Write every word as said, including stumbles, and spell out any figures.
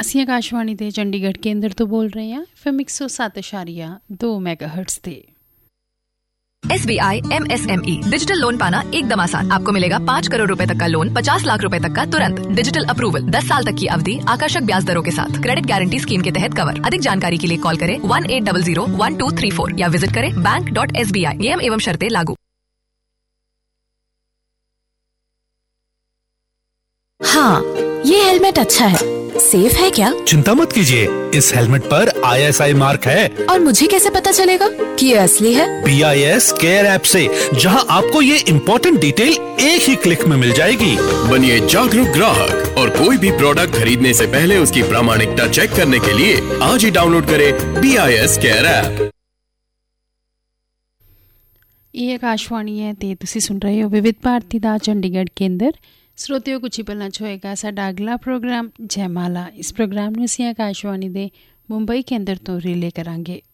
ਅਸੀਂ ਆਕਾਸ਼ਵਾਣੀ ਦੇ ਚੰਡੀਗੜ੍ਹ ਕੇਂਦਰ ਤੋਂ बोल रहे हैं एफ एम एक सौ सात इशारिया दो मेगाहर्ट्ज ते। S B I am S M E digital loan पाना एकदम आसान। आपको मिलेगा पाँच करोड़ रुपए तक का लोन पचास लाख रुपए तक का तुरंत। डिजिटल अप्रूवल, दस साल तक की अवधि, आकर्षक ब्याज दरों के साथ। क्रेडिट गारंटी स्कीम के तहत कवर। अधिक जानकारी के लिए कॉल करें one eight double zero one two three four या विजिट करें bank dot S B I. नियम एवं शर्तें लागू। हाँ, ये हेलमेट अच्छा है। सेफ है क्या? चिंता मत कीजिए, इस हेलमेट पर आई एस आई मार्क है। और मुझे कैसे पता चलेगा कि ये असली है? B I S care app से, जहां आपको ये इम्पोर्टेंट डिटेल एक ही क्लिक में मिल जाएगी। बनिए जागरूक ग्राहक और कोई भी प्रोडक्ट खरीदने से पहले उसकी प्रामाणिकता चेक करने के लिए आज ही डाउनलोड करें B I S care app. ਇਹ ਆਕਾਸ਼ਵਾਣੀ ਹੈ ਤੇ ਤੁਸੀਂ ਸੁਣ ਰਹੇ ਹੋ ਵਿਵਿਧ ਭਾਰਤੀ ਦਾ ਚੰਡੀਗੜ੍ਹ ਕੇਂਦਰ। ਸਰੋਤਿਓ, ਕੁਝ ਹੀ ਪਲਾਂ 'ਚ ਹੋਏਗਾ ਸਾਡਾ ਅਗਲਾ ਪ੍ਰੋਗਰਾਮ ਜੈਮਾਲਾ। ਇਸ ਪ੍ਰੋਗਰਾਮ ਨੂੰ ਅਸੀਂ ਆਕਾਸ਼ਵਾਣੀ ਦੇ ਮੁੰਬਈ ਕੇਂਦਰ ਤੋਂ ਰਿਲੇ ਕਰਾਂਗੇ।